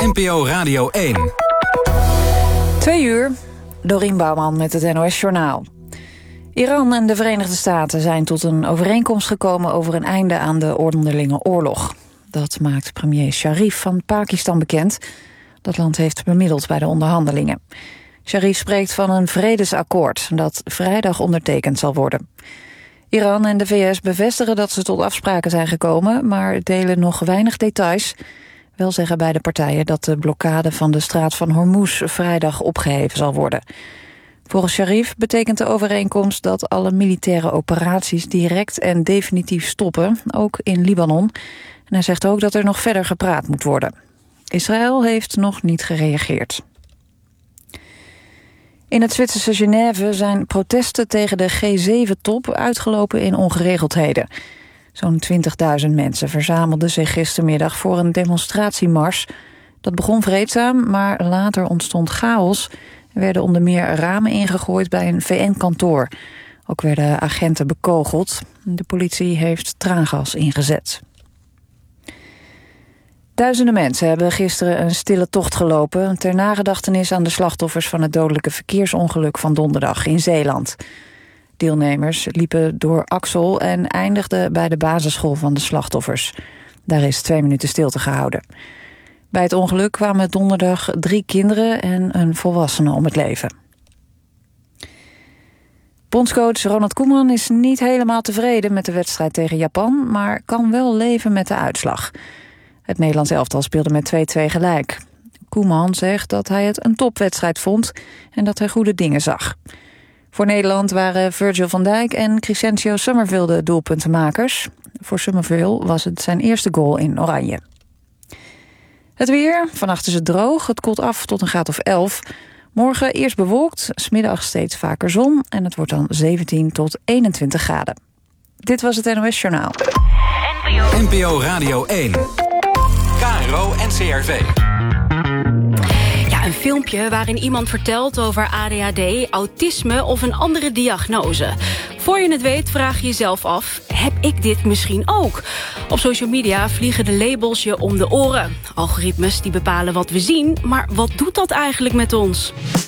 NPO Radio 1. 2 uur, Dorien Bouwman met het NOS Journaal. Iran en de Verenigde Staten zijn tot een overeenkomst gekomen over een einde aan de onderlinge oorlog. Dat maakt premier Sharif van Pakistan bekend. Dat land heeft bemiddeld bij de onderhandelingen. Sharif spreekt van een vredesakkoord dat vrijdag ondertekend zal worden. Iran en de VS bevestigen dat ze tot afspraken zijn gekomen, maar delen nog weinig details. Wel zeggen beide partijen dat de blokkade van de straat van Hormuz vrijdag opgeheven zal worden. Volgens Sharif betekent de overeenkomst dat alle militaire operaties direct en definitief stoppen, ook in Libanon. En hij zegt ook dat er nog verder gepraat moet worden. Israël heeft nog niet gereageerd. In het Zwitserse Genève zijn protesten tegen de G7-top uitgelopen in ongeregeldheden. Zo'n 20.000 mensen verzamelden zich gistermiddag voor een demonstratiemars. Dat begon vreedzaam, maar later ontstond chaos. Er werden onder meer ramen ingegooid bij een VN-kantoor. Ook werden agenten bekogeld. De politie heeft traangas ingezet. Duizenden mensen hebben gisteren een stille tocht gelopen ter nagedachtenis aan de slachtoffers van het dodelijke verkeersongeluk van donderdag in Zeeland. Deelnemers liepen door Axel en eindigden bij de basisschool van de slachtoffers. Daar is 2 minuten stilte gehouden. Bij het ongeluk kwamen donderdag 3 kinderen en een volwassene om het leven. Bondscoach Ronald Koeman is niet helemaal tevreden met de wedstrijd tegen Japan, maar kan wel leven met de uitslag. Het Nederlands elftal speelde met 2-2 gelijk. Koeman zegt dat hij het een topwedstrijd vond en dat hij goede dingen zag. Voor Nederland waren Virgil van Dijk en Crescencio Summerville de doelpuntenmakers. Voor Summerville was het zijn eerste goal in oranje. Het weer, vannacht is het droog, het koelt af tot een graad of 11. Morgen eerst bewolkt, 's middags steeds vaker zon en het wordt dan 17 tot 21 graden. Dit was het NOS Journaal. NPO Radio 1. KRO NCRV. Ja, een filmpje waarin iemand vertelt over ADHD, autisme of een andere diagnose. Voor je het weet vraag je jezelf af, heb ik dit misschien ook? Op social media vliegen de labels je om de oren. Algoritmes die bepalen wat we zien, maar wat doet dat eigenlijk met ons?